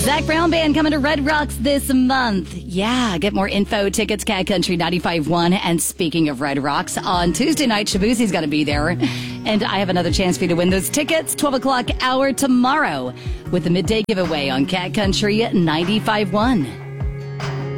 Zach Brown Band coming to Red Rocks this month. Yeah, get more info, tickets, Cat Country 95.1. And speaking of Red Rocks, on Tuesday night, Shabuzi's going to be there. And I have another chance for you to win those tickets, 12 o'clock hour tomorrow with the midday giveaway on Cat Country 95.1.